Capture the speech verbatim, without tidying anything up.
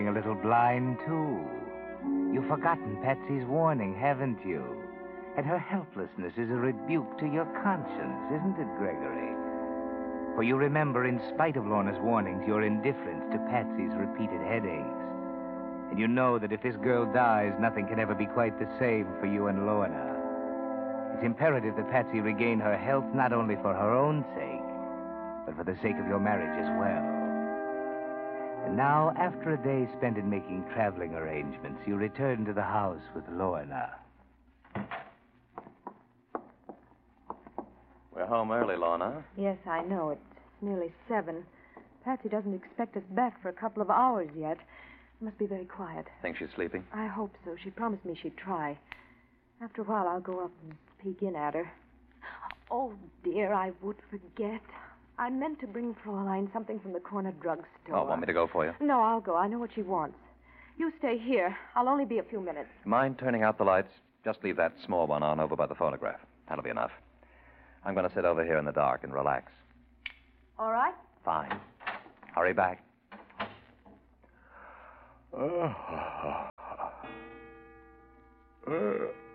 A little blind, too. You've forgotten Patsy's warning, haven't you? And her helplessness is a rebuke to your conscience, isn't it, Gregory? For you remember, in spite of Lorna's warnings, your indifference to Patsy's repeated headaches. And you know that if this girl dies, nothing can ever be quite the same for you and Lorna. It's imperative that Patsy regain her health not only for her own sake, but for the sake of your marriage as well. And now, after a day spent in making traveling arrangements, you return to the house with Lorna. We're home early, Lorna. Yes, I know. It's nearly seven. Patsy doesn't expect us back for a couple of hours yet. It must be very quiet. Think she's sleeping? I hope so. She promised me she'd try. After a while, I'll go up and peek in at her. Oh, dear, I would forget. I meant to bring Fraulein something from the corner drugstore. Oh, want me to go for you? No, I'll go. I know what she wants. You stay here. I'll only be a few minutes. Mind turning out the lights? Just leave that small one on over by the phonograph. That'll be enough. I'm going to sit over here in the dark and relax. All right? Fine. Hurry back. Uh, uh,